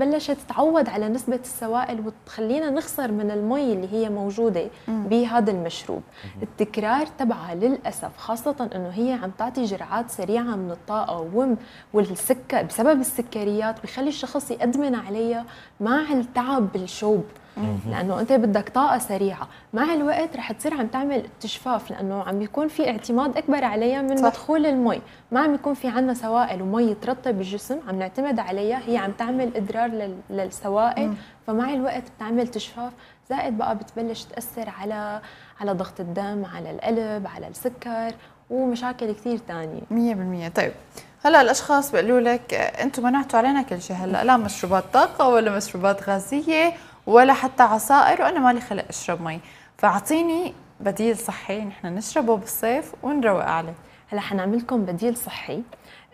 بلشت تتعود على نسبة السوائل وتخلينا نخسر من المي اللي هي موجودة بهذا المشروب. التكرار تبعها للأسف، خاصة أنه هي عم تعطي جرعات سريعة من الطاقة والسكر بسبب السكريات، بخلي الشخص يأدمن عليها مع التعب بالشوب، لأنه أنت بدك طاقة سريعة. مع الوقت رح تصير عم تعمل استشفاف، لأنه عم بيكون في اعتماد أكبر عليها من مدخول المي. ما عم يكون في عنا سوائل ومي ترطب بالجسم عم نعتمد عليها، هي عم تعمل إدرار للسوائل. فمع الوقت بتعمل استشفاف، زائد بقى بتبلش تأثر على ضغط الدم، على القلب، على السكر، ومشاكل كثير تانية. 100%. طيب هلا الاشخاص بيقولوا لك انتم منعتوا علينا كل شيء، هلا لا مشروبات طاقه ولا مشروبات غازيه ولا حتى عصائر، وانا مالي خلق اشرب مي، فاعطيني بديل صحي نحن نشربه بالصيف ونروق عليه. هلا حنعمل لكم بديل صحي.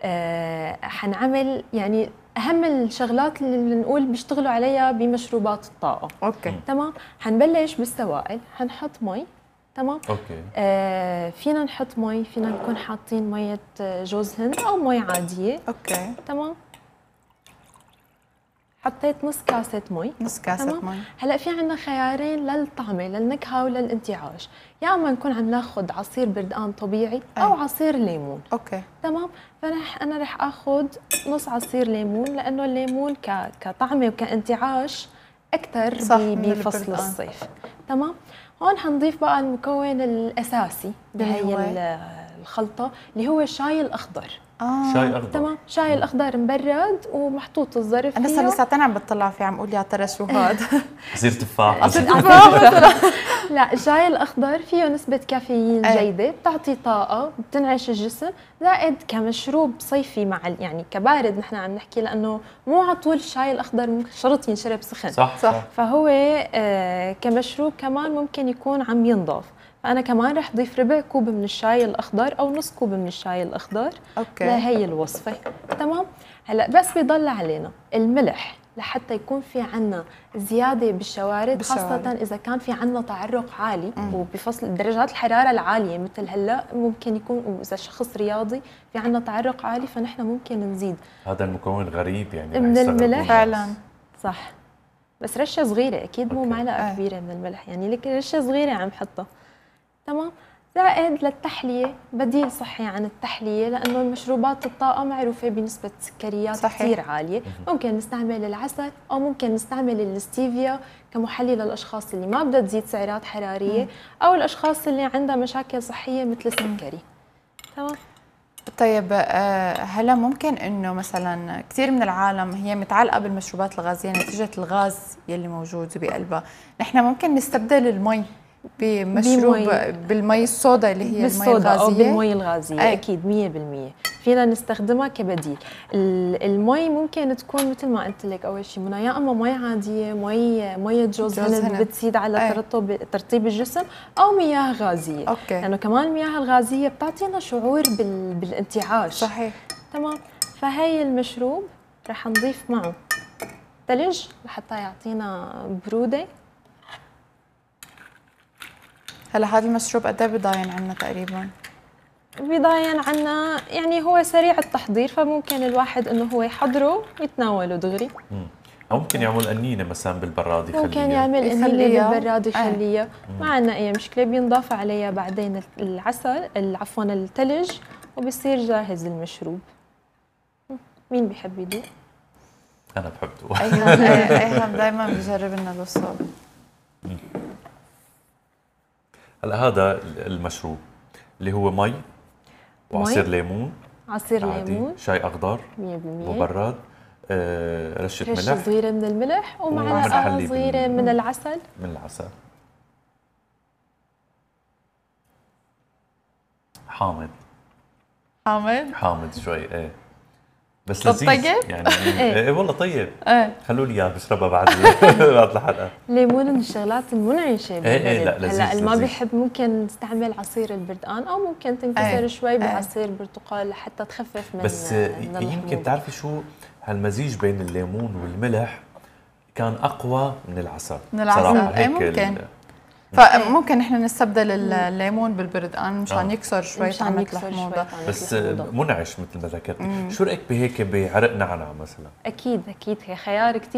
حنعمل يعني اهم الشغلات اللي بنقول بيشتغلوا عليها بمشروبات الطاقه. اوكي تمام. حنبلش بالسوائل، حنحط مي. تمام. اوكي. فينا نحط مي، فينا نكون حاطين ميه جوز هند او مي عاديه. اوكي تمام. حطيت نص كاسة مي. نص كاسة مي. هلا في عندنا خيارين للطعمة، للنكهة وللانتعاش. يا اما نكون عم ناخذ عصير بردقان طبيعي او عصير ليمون. اوكي تمام. انا رح اخذ نص عصير ليمون، لانه الليمون كطعمة وكانتعاش اكثر بفصل الصيف. تمام. هون حنضيف بقى المكون الاساسي بهي الخلطة اللي هو الشاي الاخضر. شاي اخضر. تمام. شاي الاخضر مبرد ومحطوط الظرف انا صار لي ساعتين عم بطلع فيه، عم اقول يا ترى شو هذا. عصير تفاح. لا، الشاي الاخضر فيه نسبه كافيين جيده، بتعطي طاقه، بتنعش الجسم، زائد كمشروب صيفي مع يعني كبارد نحن عم نحكي، لانه مو على طول الشاي الاخضر شرط ينشرب سخن. صح. فهو كمشروب كمان ممكن يكون عم ينضاف. فأنا كمان رح ضيف ربع كوب من الشاي الأخضر أو نص كوب من الشاي الأخضر لهي الوصفة. تمام. هلأ بس بيضل علينا الملح لحتى يكون في عنا زيادة بالشوارد، خاصة إذا كان في عنا تعرق عالي وبفصل درجات الحرارة العالية مثل هلأ ممكن يكون، إذا شخص رياضي في عنا تعرق عالي فنحن ممكن نزيد هذا المكون غريب يعني من الملح. فعلا صح، بس رشة صغيرة أكيد، مو معلقة كبيرة من الملح، يعني لك رشة صغيرة عم حطها. تمام. زائد للتحلية بديل صحي عن التحلية، لأنه المشروبات الطاقة معروفة بنسبة سكريات كثير عالية. ممكن نستعمل العسل أو ممكن نستعمل الستيفيا كمحلي للأشخاص اللي ما بدها تزيد سعرات حرارية أو الأشخاص اللي عندها مشاكل صحية مثل السكري. تمام. طيب هلا ممكن انه مثلا كثير من العالم هي متعلقه بالمشروبات الغازيه نتيجه الغاز يلي موجود بقلبها، نحن ممكن نستبدل المي بمشروب بالمي الصودا اللي هي المي الغازيه او بالمي الغازيه. اكيد 100% فينا نستخدمها كبديل. المي ممكن تكون مثل ما قلت لك اول شيء منها، يا اما مي عاديه، ميه جوز هند بتزيد على ترطيب الجسم، او مياه غازيه. لانه كمان المياه الغازيه بتعطينا شعور بالانتعاش. صحيح. تمام. فهي المشروب رح نضيف معه ثلج لحتى يعطينا بروده. هلا هذا المشروب قد ايه بضاين عنا تقريبا؟ بضاين عنا يعني هو سريع التحضير، فممكن الواحد انه هو يحضره ويتناوله دغري. او ممكن يعمل قنينه مثلا بالبراد يخليها. ممكن يعمل قنينه بالبراد يخليها، ما عندنا اي مشكله. بينضاف عليها بعدين العسل، عفوا الثلج، وبصير جاهز المشروب. مين بيحب يدوق؟ انا بحبه. ايهاب دائما بجرب لنا الوصفه. هلا هذا المشروب اللي هو مي وعصير ليمون، ليمون، شاي اخضر 100%، مبرد، رشه ملح صغيره من الملح، ومعلقه صغيره من العسل. حامض شوي. بس لذيذ طيب يعني. ايه والله طيب. خلوا لي اياه بشربها بعد الحلقه. الليمون من الشغلات المنعشه. لا لذيذ. هلا اللي ما بيحب ممكن نستعمل عصير البردقان، او ممكن تنكسر شوي بعصير برتقال لحتى تخفف من بس من يمكن تعرفي شو، هالمزيج بين الليمون والملح كان اقوى من العسل. صراحه هيك ممكن. فممكن نحن نستبدل الليمون بالبردقان مشان يكسر شوي طعمة الحموضة، بس منعش مثل ما ذكرتي. شو رأيك بهيك بعرق نعناع مثلا؟ اكيد هي خيار كثير